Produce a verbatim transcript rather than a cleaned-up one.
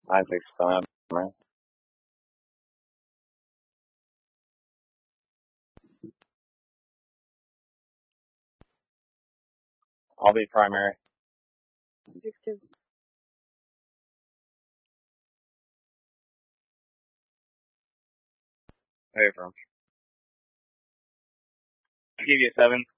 nine six primary. I'll be primary. Six two. Pay from. I'll give you a seven.